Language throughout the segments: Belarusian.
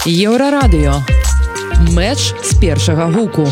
Еўрарадыё. Мэч з першага гуку.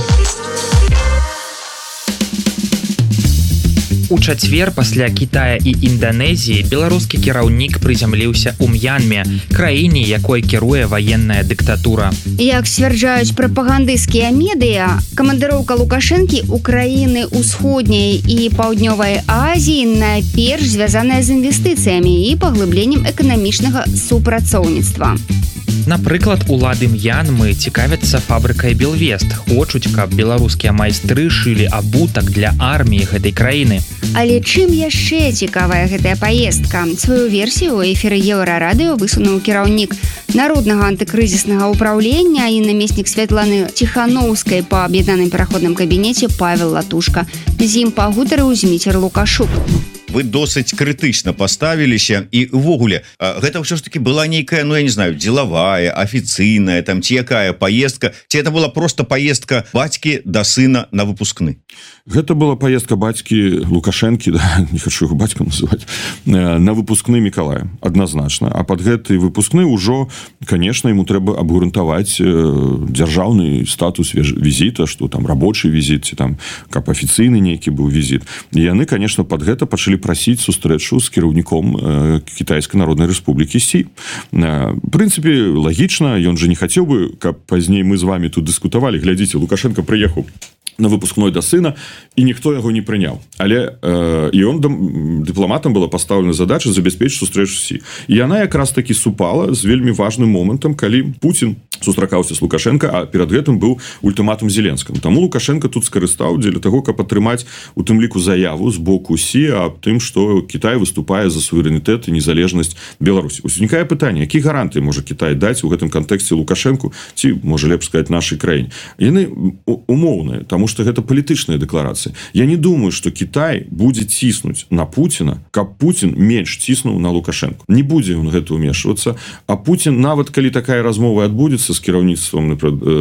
У чацвер пасля Китая і Інданезіі беларускі кіраўнік прызямліўся ў М'янме, краіне, якой кіруе ваенная дыктатура. Як сцвярджаюць прапагандысцкія медыа, камандыроўка Лукашэнкі ў краіны ўсходняй і паўднёвай Азіі найперш звязаная з інвестыцыямі і паглыбленнем эканамічнага супрацоўніцтва. Напрыклад, улады М'янмы цікавяцца фабрыкай Белвест. Хочуць, каб беларускія майстры шылі абутак для арміі гэтай краіны. Але чым яшчэ цікавая гэтая паездка? Сваю версію ў эфіры Еўрарадыё высунуў кіраўнік Народнага антыкрызіснага ўпраўлення і намеснік Святланы Ціханоўскай па аб'яднаным пераходным кабінеце Павел Латушка. З ім пагутарыў Зміцер Лукашук. Вы досыць крытычна паставіліся і ўвогуле гэта ўсё ж таки была нейкая, ну я не знаю, дзелавая, афіцыйная, там ці якая паездка, ці это была просто паездка бацькі да сына на выпускны? Гэта была паездка бацькі Лукашэнкі, да, не хочу яго бацькам называць, на выпускны Мікалая, адназначна. А пад гэты выпускны ўжо, конечно, ему трэба абгрунтаваць дзяржаўны статус візіта, што там рабочий візіт, ці там каб афіцыйны нейкі быў візіт. І яны, конечно, пад гэта пачалі прасіць сустрэчу з кіраўніком Кітайскай Народнай Рэспублікі Сі. В прынцыпе, лагічна, ён же не хацеў бы, каб пазней мы з вами тут дыскутавалі. Глядзіце, Лукашенко прыехаў на выпускной да сына, і ніхто яго не прыняў. Але і он дыпламатам была пастаўлена задача забяспечыць сустрэчу Сі. І яна якраз такі супала з вельмі важным момантам, калі Путін сустракаўся з Лукашенко, а перад гэтым быў ультыматум Зеленскаму. Таму Лукашенко тут скарыстаў дзеля таго, каб атрымаць у тым ліку заяву з боку Сі аб тым, што Кітай выступае за суверэнітэт і незалежнасць Беларусі. Узнікае пытанне, які гарантыі можа Кітай даць у гэтым кантэксце Лукашенку, ці, можа лепш сказаць, нашай краіне. Яны умоўныя, таму што гэта палітычная дэкларацыя. Я не думаю, што Кітай будзе ціснуць на Пуціна, каб Пуцін менш ціснуў на Лукашенко. Не будзе ён гэта ўмешвацца, а Пуцін, нават калі такая размова адбудзецца з кіраўніцтвам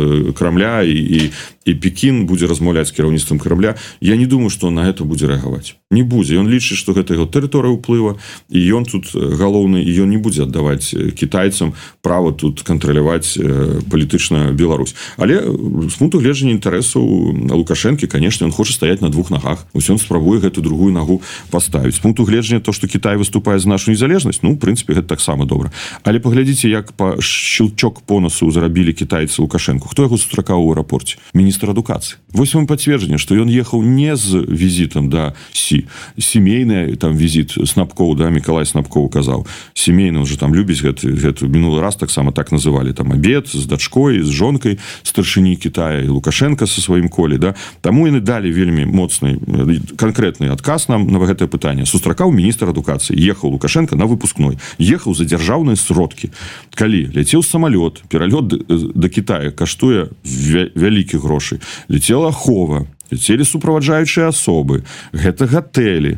Крамля і Пекін будзе размаўляць з кіраўніцтвам Крамля, я не думаю, што на гэта будзе рэагаваць. Не будзе. Ён лічыць, што гэта яго тэрыторыя ўплыва, і ён тут галоўны, і ён не будзе аддаваць кітайцам права тут кантраляваць палітычна Беларусь. Але з пункту гледжання інтарэсаў Лукашэнкі, конечно, он хоча стаяць на двух нагах. Ён спрабуе гэту другую нагу паставіць. З пункту гледжання то, што Кітай выступае за нашу незалежнасць, ну, в прынцыпе, гэта таксама добра. Але паглядзіце, як па шчылчок по носу зарабілі кітайцы Лукашэнку. Хто яго сустракаў у аэрапорце? Міністр адукацыі. Вось вам пацверджанне, што ён ехаў не з візітам да Сі. Сімейны там візіт Снапкоў, да, Мікалай Снапкоў казаў. Сімейны, он же там любіць гэту мінулы раз таксама так называлі. Там абед з дачкой, з жонкай старшыні Кітая і Лукашенко са сваім колі, да. Таму яны далі вельмі моцны, канкрэтны адказ нам на гэтае пытанне. Сустракаў міністр адукацыі. Ехаў Лукашенко на выпускной. Ехаў за дзяржаўныя сродкі. Калі ляцеў самалёт, пералёт да Кітая каштуе вялікі грошай. Лецела ахова, лецелі суправаджаючыя асобы, гэта гатэлі,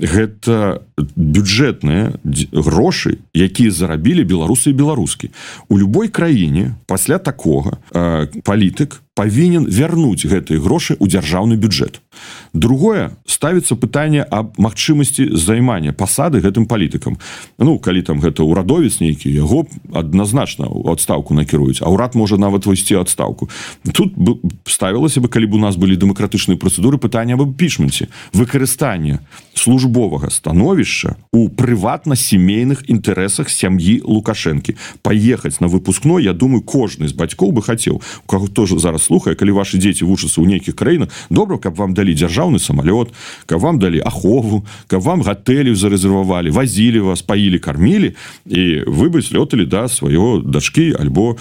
гэта бюджэтныя грошы, якія зарабілі беларусы і беларускі. У любой краіне пасля такога палітык павінен вярнуць гэтыя грошы ў дзяржаўны бюджэт. Другое, ставіцца пытанне аб магчымасці займання пасады гэтым палітыкам. Ну, калі там гэта ўрадовец нейкі, яго адназначна ў адстаўку накіруюць, а ўрад можа нават высці адстаўку. Тут ставілася бы, калі б у нас былі дэмакратычныя працэдуры, пытанне аб імпічменце. Выкарыстанне службовага становішча у прыватна-сімейных інтарэсах сям'і Лукашэнкі. Паехаць на выпускной, я думаю, кожны з бацькоў бы хацеў, у каго тоже зараз слухае, калі ваши дзеці вучацца ў нейкіх краінах, добра, каб вам далі дзяржаўны самалёт, каб вам далі ахову, каб вам гатэлі зарэзервавалі, вазілі вас, паілі, кармілі, і вы бы слёталі да свайго дачкі альбо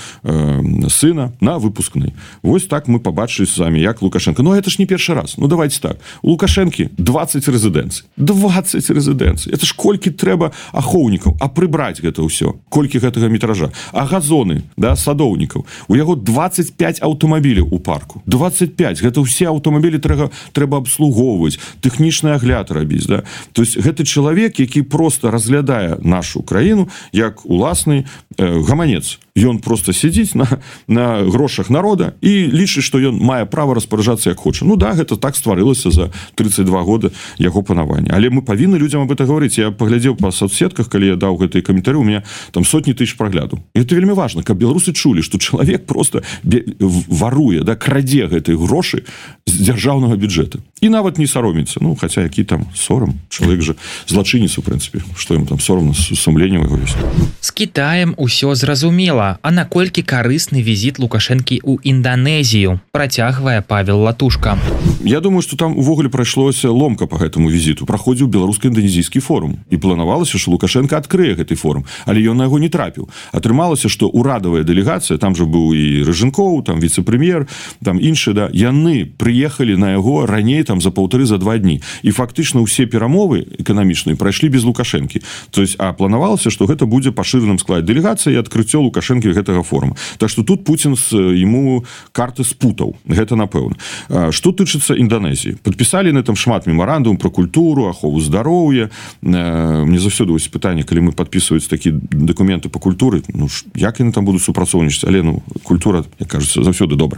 сына на выпускны. Вось так мы пабачылі з вами, як Лукашенко. Ну, это ж не першы раз. Ну, давайте так. У Лукашэнкі 20 рэзідэнцый. 20 рэзідэнцый. Это ж колькі трэба ахоўнікаў, а прыбраць гэта ўсё. Колькі гэтага метража. А газоны, да, садоўнікаў. У яго 25 аўтамабіляў у парку. 25. Гэта ўсе аўтамабілі трэба абслугоўваць, тэхнічны агляд рабіць, да. То есть гэты чалавек, які просто разглядае нашу краіну як уласны гаманец. Ён просто сядзіць на грошах народа і лічыць, што ён мае права распараджацца як хоча. Ну да, гэта так стварылася за 32 года яго панавання. Але мы павінны людзям об этом гэта говорить, я поглядзеў по соцсетках, калі я даў гэтые каментары, у меня там сотні тысяч праглядаў. І это вельмі важно, каб беларусы чулі, что чалавек просто воруе, да, краде гэтые грошы з дзяржаўнага бюджэта. І нават не сароміцца. Ну, хаця які там сорам, чалавек же злачынец, у прынцыпе, што ім там сорамна, сумленне яго ёсць. З Кітаем усё зразумела, а наколькі карысны візіт Лукашэнкі ў Інданезію, працягвае Павел Латушка. Я думаю, что там увогуле прайшлося ломка по гэтаму візіту. Праходзіў беларуска-інданезійскі форум. І планавалася, што Лукашенко адкрые гэты форум, але ён на яго не трапіў. Атрымалася, што урадавая дэлегацыя, там же быў і Рыжынкоў, там віцэ-прэм'ер, там іншы, да, яны прыехалі на яго раней там за 1,5-2 дні. І фактычна ўсе перамовы эканамічныя прайшлі без Лукашэнкі. То есть, а планавалася, што гэта будзе пашыраным складзе дэлегацыі і адкрыццё Лукашэнкі гэтага форума. Так што тут Путін ему карты спутаў. Гэта напэўна. Што тычыцца Інданезіі? Падпісалі на там шмат мемарандум про культуру, ахову здароўя. Мне заўсёды вось пытанне, калі мы падпісваюць такія дакументы по культуры, ну, як яны там будуць супрацоўнічаць, але ну, культура, як кажется, заўсёды добра.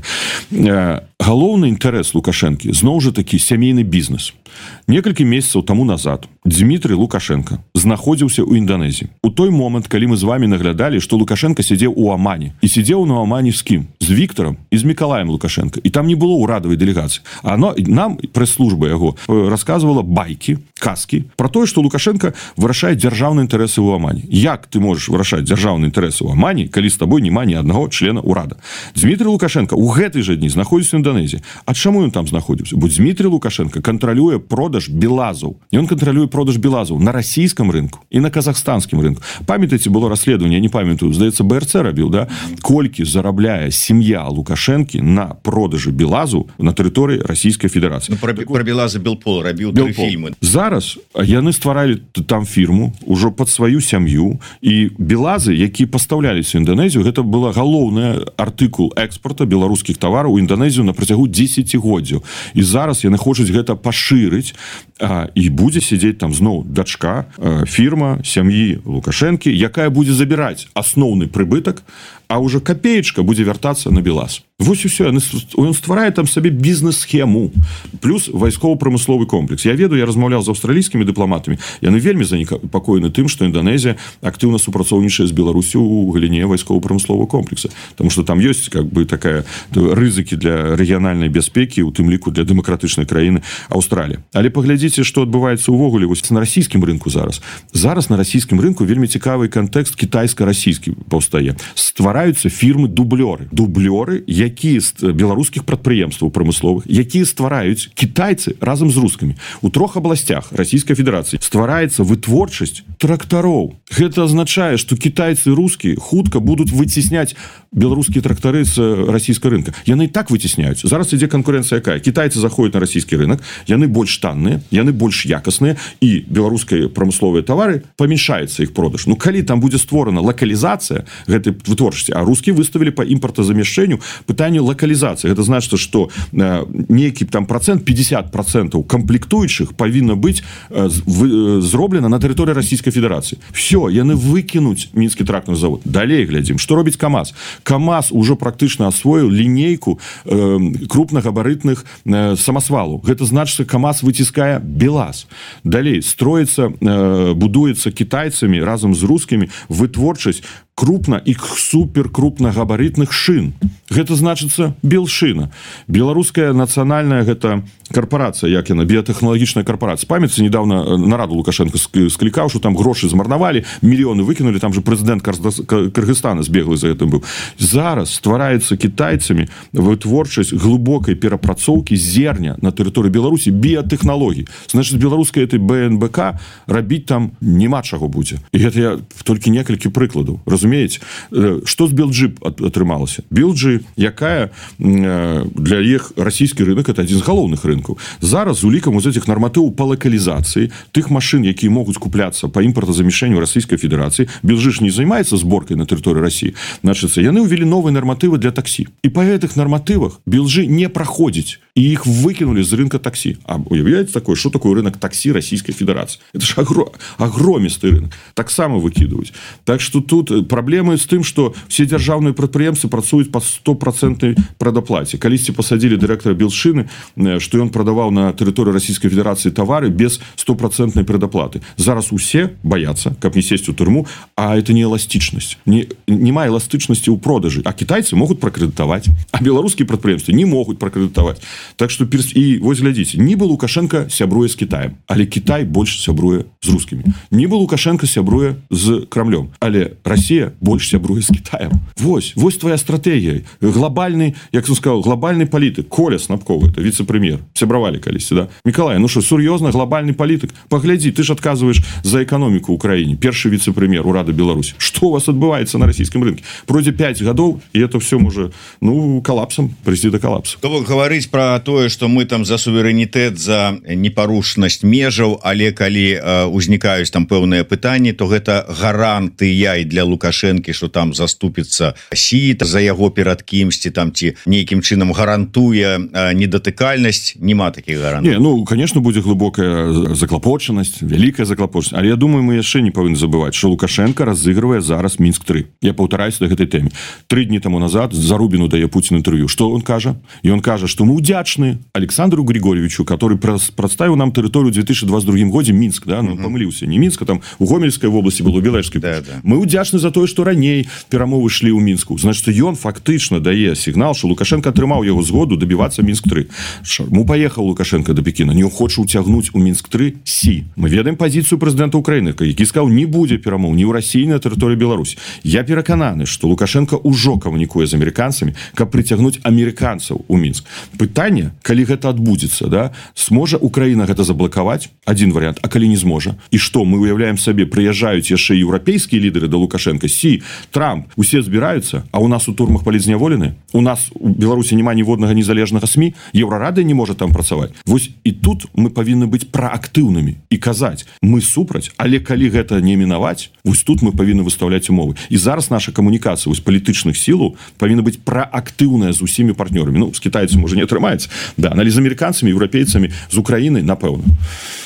Галоўны інтарэс Лукашэнкі зноў жа такі сямейны бізнес. Некалькі месяцаў таму назад Дмітрый Лукашенко знаходзіўся ў Інданезіі. У той момант, калі мы з вами наглядалі, што Лукашенко сидзеў у Амане. І сидзеў на Амане з кім? З Віктором і з Мікалаем Лукашенко. І там не было урадавай дэлегацыі. А нам прэс-служба яго рассказывала байкі, казкі про тое, што Лукашенко вырашае дзяржаўныя інтарэсы ў Амане. Як ты можаш вырашаць дзяржаўныя інтарэсы ў Амане, калі з табой няма ні аднаго члена ўрада? Дмітрий Лукашенко ў гэтай жа дні знаходзіўся ў Інданезіі. А чаму ён там знаходзіўся? Бо Дмітрий Лукашенко кантралюе продаж белазаў. Ён кантралюе продаж белазаў на расійскім рынку і на казахстанскім рынку. Памятаеце, было расследаванне, я не памятаю, здаецца, БРЦ рабіў, да? Колькі зарабляе сям'я Лукашэнкі на продажы белазаў на тэрыторыі Расійскай Федэрацыі. Ну, про белазы Белпол рабіў 3 фільмы. Зараз яны стваралі там фірму ўжо пад сваю сям'ю, і белазы, якія пастаўляліся ў Інданезію, гэта была галоўная артыкул экспорта беларускіх тавараў у Інданезію на працягу 10годдзяў. І зараз яны хочуць гэта пашырыць, і будзе сидзець там зноў дачка, фірма сям'і Лукашэнкі, якая будзе забіраць асноўны прыбытак, а уже копеечка будзе вяртацца на белаз. Вось і все, ён стварае там сабе бізнес-схему, плюс вайсково-прамысловы комплекс. Я ведаю, я размаўлял з аўстралійскімі дыпламатамі, яны вельмі занепакоены тым, што Інданезія актыўна супрацоўнічае з Беларусю ў галіне вайсково-прамыслового комплекса, потому что там ёсць как бы такая рызыкі для рэгіянальнай бяспекі, у тым ліку для дэмакратычнай краіны Аўстралія. Але паглядзіце, што адбываецца ўвогуле вось на расійскім рынку зараз. Зараз на расійскім рынку вельмі цікавы кантэкст кітайска-расійскі паўстае. Ствараюцца фірмы-дублёры. Дублёры, якія з беларускіх прадпрыемстваў прамысловых, якія ствараюць кітайцы разам з рускамі. У 3 абласцях Расійскай Федэрацыі ствараецца вытворчасць трактароў. Гэта азначае, што кітайцы і рускія хутка будуць выцісняць беларускія трактары з расійскага рынка. Яны і так выцісняюць. Зараз ідзе канкурэнцыя якая? Кітайцы заходзяць на расійскі рынок, яны больш танныя, яны больш якасныя, і беларускія прамысловыя тавары памяншаецца іх продаж. Ну калі там будзе створана лакалізацыя гэтай вытворчасці, а рускія выставілі па імпартазамяшчэнню пытанне лакалізацыі. Гэта значыць, што нейкі там процент, 50% камплектуючых павінна быць зроблена на тэрыторыі Расійскай Федэрацыі. Все, яны выкінуць мінскі трактарны завод. Далей глядзім, што робіць КамАЗ. КамАЗ ужо практычна асвоіў лінейку крупнагабарытных самасвалаў. Гэта значыць, КамАЗ выціскае белаз. Далей строіцца, будуецца кітайцамі разам з рускімі вытворчасць крупна і суперкрупнагабарытных шын. Гэта значыцца Белшына. Беларуская нацыянальная гэта карпорацыя, як яна, біятэхналагічная карпорацыя. Памятаеце, недавно нараду Лукашенко склікаў, што там грошы змарнавалі, мільёны выкінулі, там же прэзідэнт Кыргызстана збеглы за гэтым быў. Зараз ствараецца кітайцамі вытворчасць глыбокай перапрацоўкі зерня на тэрыторыі Беларусі біятэхналогій. Значыць, беларуская этой БНБК рабіць там няма чаго будзе. І гэта я толькі некалькі прыкладаў. Разумееце, што з Белджы атрымалася? Белджы, якая для іх расійскі рынок, это адзін з галоўных рынкаў. Зараз з улікам з этих нарматываў па лакалізацыі тых машын, якія могуць купляцца па імпартазамяшчэнню Расійскай Федэрацыі, Белджы ж не займаецца зборкай на тэрыторыі Расіі. Значыцца, яны ўвялі новыя нарматывы для таксі. І па гэтых нарматывах Белджы не праходзіць, і іх выкінулі з рынка таксі. А уявляеце такое, што такое рынок таксі Расійскай Федэрацыі? Это ж агромісты рынок. Таксама выкідваюць. Так што тут Праблемы з тым, што все дзяржаўныя прадпрыемствы працуюць па 100% прадаплаце. Калісьці пасадзілі дырэктара Белшыны, што ён прадаваў на тэрыторыі Расійскай Федэрацыі тавары без 100% прадаплаты. Зараз усе баяцца, каб не сесть у турму, а это не эластычнасць. Няма эластычнасці ў продажы. А кітайцы могуць пракрэдытаваць, а беларускія прадпрыемствы не могуць пракрэдытаваць. Так што і вось глядзіце, нібы Лукашенко сябруе з Кітаем, але Кітай больш сябруе з рускімі. Нібы Лукашенко сябруе з Крамлём, але Россия больш сябруе з Кітаем. Вось твоя стратегія. Глобальны, як он сказал, глобальны палітык. Коля Снапковы, это віце-прэм'ер. Сябравалі калісьці, да? Мікалай, ну што, сур'ёзна, глобальны палітык? Паглядзі, ты ж адказваеш за эканоміку ўкраіне. Першы віце-прэм'ер Урады Беларусі. Што у вас адбываецца на расійскім рынке? Пройдзе 5 гадоў, і это все можа, калапсам, прыйсці да калапсу. То бок гаварыць пра тое, што мы там за суверэнітэт, за непарушнасць межаў, але калі узнікаюць там пэўныя пытанні, то гэта гарантыя і для Лукашэнкі, што там заступіцца Сі за яго перад кімсьці там ці нейкім чынам гарантуе недатыкальнасць, няма такіх гарантый. Конечно, будзе глыбокая заклапочанасць, вялікая заклапочанасць, але я думаю, мы яшчэ не павінны забываць, што Лукашенко разыгрывае зараз Мінск-3. Я паўтараюся да гэтай тэме. 3 дні таму назад Зарубіну дае Пуцін інтэрв'ю. Што он кажа? Ён кажа, што мы ўдзячны Александру Григорьевичу, который прадставіў нам тэрыторыю ў 2022 годзе Мінск, да? Памыліўся, не Мінска, там у Гомельскай вобласці было Белэшскай. Да. Мы ўдзячны за тое, што раней перамовы шлі ў Мінску. Значыць, ён фактычна дае сігнал, што Лукашенко атрымаў яго згоду дабівацца Мінск-3. Паехаў Лукашенко до Пекіна, не хоча ўцягнуць у Мінск-3 Сі. Мы ведаем пазіцыю прэзідэнта Украіны, які сказаў, не будзе перамоў ні ў Расіі, ні на тэрыторыі Беларусі. Я перакананы, што Лукашенко ўжо камунікуе з амерыканцамі, каб прыцягнуць амерыканцаў у Мінск. Пытанне, калі гэта адбудзецца, да, зможа Украіна гэта заблакаваць? Адзін варыянт, а калі не зможа? І што, мы уяўляем сабе, прыязджаюць яшчэ еўрапейскія лідары да Лукашенко, Сі, Трамп, усе збіраюцца, а у нас у турмах палізняволены? У нас у Беларусі няма ніводнага незалежнага СМІ, Еўрарада не можа там працаваць. Вось і тут мы павінны быць праактыўнымі і казаць, мы супраць, але калі гэта не мінаваць, вось тут мы павінны выстаўляць умовы. І зараз наша камунікацыя вось палітычных сілаў павінна быць праактыўная з усімі партнёрамі. З кітайцамі можа не атрымаецца, да, але з амерыканцамі, еўрапейцамі, з Украінай, напэўна.